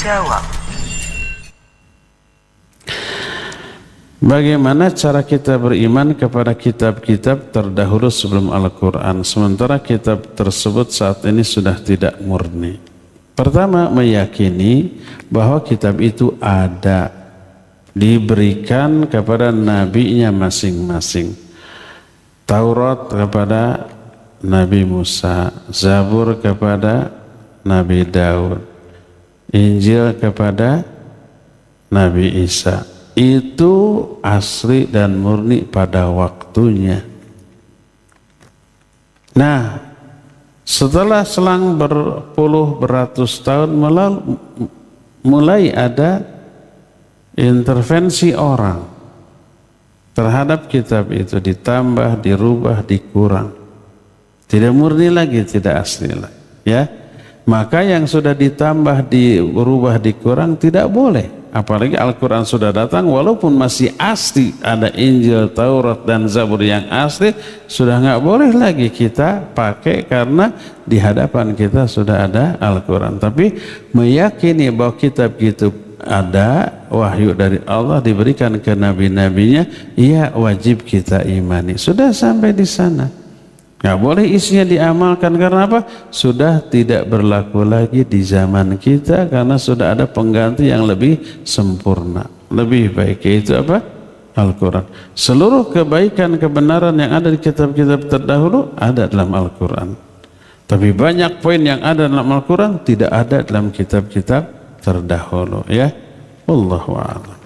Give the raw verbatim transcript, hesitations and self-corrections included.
jawab. Bagaimana cara kita beriman kepada kitab-kitab terdahulu sebelum Al-Quran, sementara kitab tersebut saat ini sudah tidak murni? Pertama, meyakini bahwa kitab itu ada, diberikan kepada nabinya masing-masing. Taurat kepada Nabi Musa, Zabur kepada Nabi Daud, Injil kepada Nabi Isa. Itu asli dan murni pada waktunya. Nah, setelah selang berpuluh beratus tahun melalui, mulai ada intervensi orang terhadap kitab itu, ditambah, dirubah, dikurang. Tidak murni lagi, tidak asli lagi, ya. Maka yang sudah ditambah, dirubah, dikurang tidak boleh. Apalagi Al-Quran sudah datang, walaupun masih asli, ada Injil, Taurat, dan Zabur yang asli, sudah nggak boleh lagi kita pakai karena di hadapan kita sudah ada Al-Quran. Tapi meyakini bahwa kitab itu ada, wahyu dari Allah diberikan ke nabi-nabinya, ya wajib kita imani. Sudah sampai di sana. Nggak boleh isinya diamalkan karena apa? Sudah tidak berlaku lagi di zaman kita karena sudah ada pengganti yang lebih sempurna, lebih baik, yaitu apa? Al-Quran. Seluruh kebaikan, kebenaran yang ada di kitab-kitab terdahulu ada dalam Al-Quran. Tapi banyak poin yang ada dalam Al-Quran tidak ada dalam kitab-kitab terdahulu, ya. Wallahu a'lam.